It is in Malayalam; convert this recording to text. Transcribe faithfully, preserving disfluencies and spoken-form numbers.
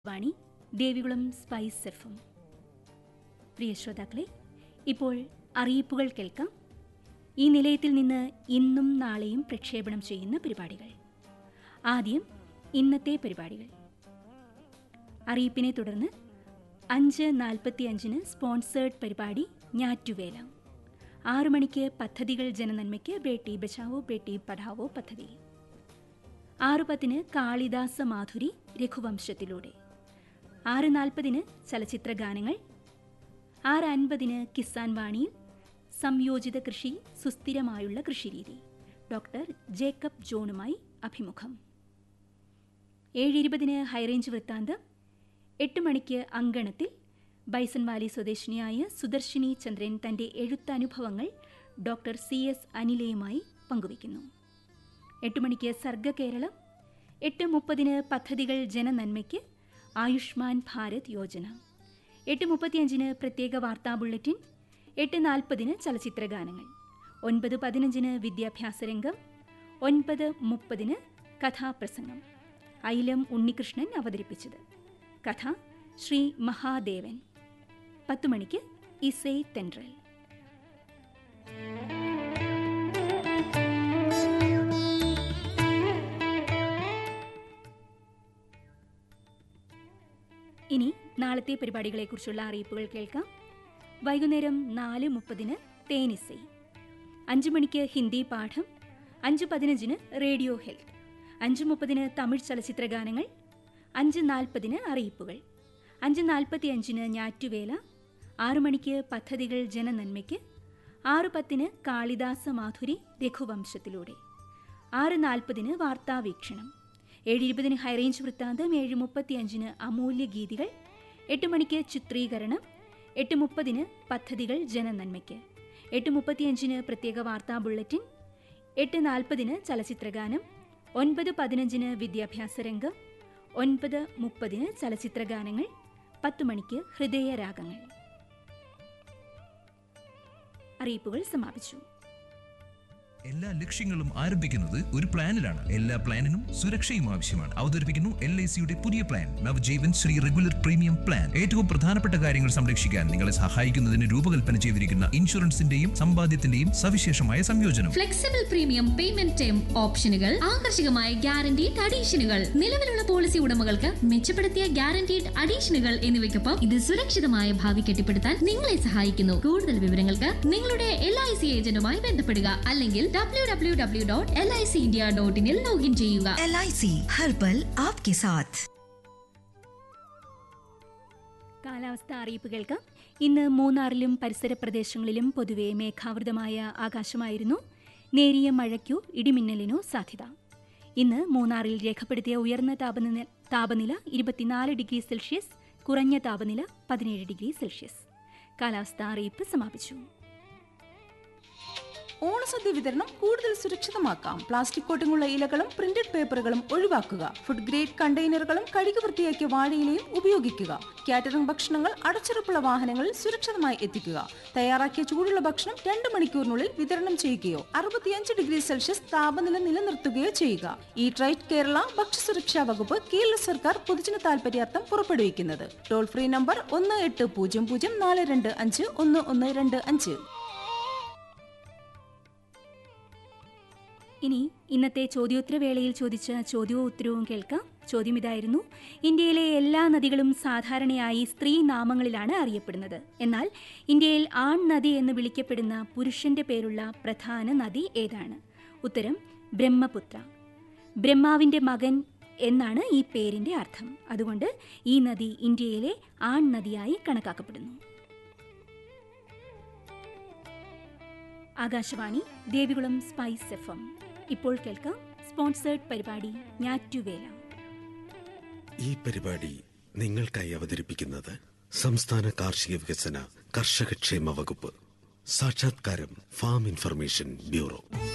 വാണി ദേവികുളം സ്പൈസ് എഫ് എം. പ്രിയ ശ്രോതാക്കളെ, ഇപ്പോൾ അറിയിപ്പുകൾ കേൾക്കാം. ഈ നിലയത്തിൽ നിന്ന് ഇന്നും നാളെയും പ്രക്ഷേപണം ചെയ്യുന്ന പരിപാടികൾ. ആദ്യം ഇന്നത്തെ പരിപാടികൾ. അറിയിപ്പിനെ തുടർന്ന് അഞ്ച് നാൽപ്പത്തി അഞ്ചിന് സ്പോൺസേർഡ് പരിപാടി ഞാറ്റുവേല. ആറു മണിക്ക് പദ്ധതികൾ ജനനന്മയ്ക്ക് ബേട്ടി ബച്ചാവോ ബേട്ടി പഠാവോ പദ്ധതി. ആറു പത്തിന് കാളിദാസ മാധുരി രഘുവംശത്തിലൂടെ. ആറ് നാൽപ്പതിന് ചലച്ചിത്ര ഗാനങ്ങൾ. ആറ് അൻപതിന് കിസാൻ വാണിയിൽ സംയോജിത കൃഷി സുസ്ഥിരമായുള്ള കൃഷിരീതി, ഡോക്ടർ ജേക്കബ് ജോണുമായി അഭിമുഖം. ഏഴ് ഇരുപതിന് ഹൈറേഞ്ച് വൃത്താന്തം. എട്ട് മണിക്ക് അങ്കണത്തിൽ ബൈസൺ വാലി സ്വദേശിനിയായ സുദർശിനി ചന്ദ്രൻ തന്റെ എഴുത്തനുഭവങ്ങൾ ഡോക്ടർ സി എസ് അനിലയുമായി പങ്കുവയ്ക്കുന്നു. എട്ട് മണിക്ക് സർഗ കേരളം. എട്ട് മുപ്പതിന് പദ്ധതികൾ ജനനന്മയ്ക്ക് ആയുഷ്മാൻ ഭാരത് യോജന. എട്ട് മുപ്പത്തിയഞ്ചിന് പ്രത്യേക വാർത്താ ബുള്ളറ്റിൻ. എട്ട് നാൽപ്പതിന് ചലച്ചിത്ര ഗാനങ്ങൾ. ഒൻപത് പതിനഞ്ചിന് വിദ്യാഭ്യാസ രംഗം. ഒൻപത് മുപ്പതിന് കഥാപ്രസംഗം. ഐലം ഉണ്ണികൃഷ്ണൻ അവതരിപ്പിച്ചത്. കഥ ശ്രീ മഹാദേവൻ. പത്തു മണിക്ക് ഇസൈ തെൻട്രൽ. ഇനി നാളത്തെ പരിപാടികളെക്കുറിച്ചുള്ള അറിയിപ്പുകൾ കേൾക്കാം. വൈകുന്നേരം നാല് മുപ്പതിന് തേനിസൈ. അഞ്ചു മണിക്ക് ഹിന്ദി പാഠം. അഞ്ച് പതിനഞ്ചിന് റേഡിയോ ഹെൽത്ത്. അഞ്ച് മുപ്പതിന് തമിഴ് ചലച്ചിത്ര ഗാനങ്ങൾ. അഞ്ച് നാൽപ്പതിന് അറിയിപ്പുകൾ. അഞ്ച് നാൽപ്പത്തി അഞ്ചിന് ഞാറ്റുവേല. ആറു മണിക്ക് പദ്ധതികൾ ജനനന്മയ്ക്ക്. ആറ് പത്തിന് കാളിദാസ മാധുരി രഘുവംശത്തിലൂടെ. ആറ് നാൽപ്പതിന് വാർത്താവീക്ഷണം. ഏഴ് ഇരുപതിന് ഹൈറേഞ്ച് വൃത്താന്തം. ഏഴ് മുപ്പത്തിയഞ്ചിന് അമൂല്യ ഗീതികൾ. എട്ട് മണിക്ക് ചിത്രീകരണം. എട്ട് മുപ്പതിന് പദ്ധതികൾ ജനനന്മയ്ക്ക്. എട്ട് മുപ്പത്തിയഞ്ചിന് പ്രത്യേക വാർത്താ ബുള്ളറ്റിൻ. എട്ട് നാൽപ്പതിന് ചലച്ചിത്രഗാനം. ഒൻപത് പതിനഞ്ചിന് വിദ്യാഭ്യാസ രംഗം. ഒൻപത് മുപ്പതിന് ചലച്ചിത്ര ഗാനങ്ങൾ. പത്തു മണിക്ക് ഹൃദയരാഗങ്ങൾ. അറിയിപ്പുകൾ സമാപിച്ചു. എല്ലാ ലക്ഷ്യങ്ങളും ആരംഭിക്കുന്നത് ഒരു പ്ലാനിലാണ്. എല്ലാ പ്ലാനിനും സുരക്ഷയും ആവശ്യമാണ്. അവതരിപ്പിക്കുന്നു എൽ ഐ സിയുടെ പുതിയ plan Navajeevan Shri regular premium plan. ഏറ്റവും പ്രധാനപ്പെട്ട കാര്യങ്ങൾ സംരക്ഷിക്കാൻ നിങ്ങളെ സഹായിക്കുന്നതിന് രൂപകൽപ്പന ചെയ്തിരിക്കുന്ന ഇൻഷുറൻസിന്റെയും സമ്പാദ്യത്തിന്റെയും സവിശേഷമായ സംയോജനം. ഫ്ലെക്സിബിൾ പ്രീമിയം പേയ്മെന്റ് ടേം ഓപ്ഷനുകൾ, ആകർഷകമായ ഗ്യാരണ്ടീഡ് അഡീഷനുകൾ, നിലവിലുള്ള പോളിസി ഉടമകൾക്ക് മെച്ചപ്പെടുത്തിയ ഗ്യാരണ്ടീഡ് അഡീഷനുകൾ എന്നിവയ്ക്കൊപ്പം ഇത് സുരക്ഷിതമായ ഭാവി കെട്ടിപ്പടുത്താൻ നിങ്ങളെ സഹായിക്കുന്നു. കൂടുതൽ വിവരങ്ങൾക്ക് നിങ്ങളുടെ എൽ ഐ സി ഏജന്റുമായി ബന്ധപ്പെടുക, അല്ലെങ്കിൽ W W W dot L I C India dot ഇനിൽ login ചെയ്യുക. എൽ ഐ സി ഹർ പൽ ആപ്കെ സാത്ത്. കാലാവസ്ഥ അറിയിപ്പ് കേൾക്കാം. ഇന്ന് മൂന്നാറിലും പരിസര പ്രദേശങ്ങളിലും പൊതുവെ മേഘാവൃതമായ ആകാശമായിരുന്നു. നേരിയ മഴയ്ക്കോ ഇടിമിന്നലിനോ സാധ്യത. ഇന്ന് മൂന്നാറിൽ രേഖപ്പെടുത്തിയ ഉയർന്ന താപനില താപനില ഇരുപത്തിനാല് ഡിഗ്രി സെൽഷ്യസ്, കുറഞ്ഞ താപനില പതിനേഴ് ഡിഗ്രി സെൽഷ്യസ്. കാലാവസ്ഥ അറിയിപ്പ് സമാപിച്ചു. ഓണസദ്യ വിതരണം കൂടുതൽ സുരക്ഷിതമാക്കാം. പ്ലാസ്റ്റിക് കോട്ടിങ്ങുള്ള ഇലകളും പ്രിന്റഡ് പേപ്പറുകളും ഒഴിവാക്കുക. ഫുഡ് ഗ്രേഡ് കണ്ടെയ്നറുകളും കഴുകി വൃത്തിയാക്കിയ വാഴയിലയും ഉപയോഗിക്കുക. കാറ്ററിംഗ് ഭക്ഷണങ്ങൾ അടച്ചുറപ്പുള്ള വാഹനങ്ങളിൽ സുരക്ഷിതമായി എത്തിക്കുക. തയ്യാറാക്കിയ ചൂടുള്ള ഭക്ഷണം രണ്ട് മണിക്കൂറിനുള്ളിൽ വിതരണം ചെയ്യുകയോ അറുപത്തിയഞ്ച് ഡിഗ്രി സെൽഷ്യസ് താപനില നിലനിർത്തുകയോ ചെയ്യുക. ഈ ട്രൈറ്റ് കേരള ഭക്ഷ്യസുരക്ഷാ വകുപ്പ് കേരള സർക്കാർ പൊതുജന താൽപര്യാർത്ഥം പുറപ്പെടുവിക്കുന്നത്. ടോൾ ഫ്രീ നമ്പർ ഒന്ന് എട്ട് പൂജ്യം പൂജ്യം നാല് രണ്ട് അഞ്ച് ഒന്ന് ഒന്ന് രണ്ട് അഞ്ച്. ഇനി ഇന്നത്തെ ചോദ്യോത്തരവേളയിൽ ചോദിച്ച ചോദ്യവും ഉത്തരവും കേൾക്കാം. ചോദ്യം ഇതായിരുന്നു: ഇന്ത്യയിലെ എല്ലാ നദികളും സാധാരണയായി സ്ത്രീ നാമങ്ങളിലാണ് അറിയപ്പെടുന്നത്. എന്നാൽ ഇന്ത്യയിൽ ആൺ നദി എന്ന് വിളിക്കപ്പെടുന്ന പുരുഷന്റെ പേരുള്ള പ്രധാന നദി ഏതാണ്? ഉത്തരം ബ്രഹ്മപുത്ര. ബ്രഹ്മാവിന്റെ മകൻ എന്നാണ് ഈ പേരിന്റെ അർത്ഥം. അതുകൊണ്ട് ഈ നദി ഇന്ത്യയിലെ ആൺ നദിയായി കണക്കാക്കപ്പെടുന്നു. Akashvani Devikulam spice F M. ഇപ്പോൾ കേൾക്കാം സ്പോൺസേർഡ് പരിപാടി ഞാറ്റുവേല. ഈ പരിപാടി നിങ്ങൾക്കായി അവതരിപ്പിക്കുന്നത് സംസ്ഥാന കാർഷിക വികസന കർഷകക്ഷേമ വകുപ്പ്. സാക്ഷാത്കാരം ഫാം ഇൻഫർമേഷൻ ബ്യൂറോ.